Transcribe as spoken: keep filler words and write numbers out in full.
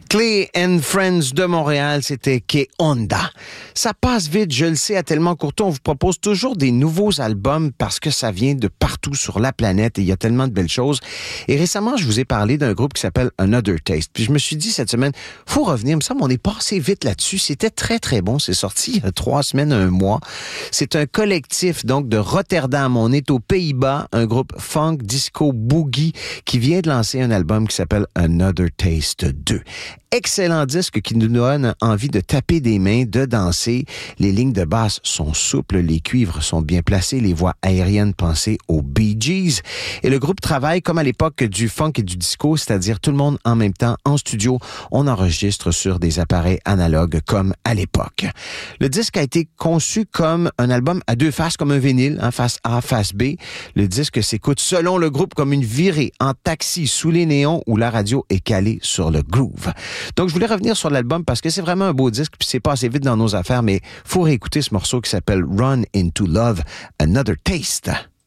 Clay and Friends de Montréal, c'était K Honda. Ça passe vite, je le sais, à Tellement Courtois, on vous propose toujours des nouveaux albums parce que ça vient de partout sur la planète et il y a tellement de belles choses. Et récemment, je vous ai parlé d'un groupe qui s'appelle Another Taste. Puis je me suis dit cette semaine, faut revenir, il me semble, on est passé vite là-dessus. C'était très, très bon. C'est sorti il y a trois semaines, un mois. C'est un collectif, donc, de Rotterdam. On est aux Pays-Bas, un groupe funk, disco, boogie qui vient de lancer un album qui s'appelle Another Taste deux. Excellent disque qui nous donne envie de taper des mains, de danser. Les lignes de basse sont souples, les cuivres sont bien placés, les voix aériennes pensées aux Bee Gees. Et le groupe travaille comme à l'époque du funk et du disco, c'est-à-dire tout le monde en même temps en studio. On enregistre sur des appareils analogues comme à l'époque. Le disque a été conçu comme un album à deux faces, comme un vinyle, hein, face A, face B. Le disque s'écoute selon le groupe comme une virée en taxi sous les néons où la radio est calée sur le groove. Donc, je voulais revenir sur l'album parce que c'est vraiment un beau disque, puis c'est passé vite dans nos affaires, mais faut réécouter ce morceau qui s'appelle Run Into Love, Another Taste.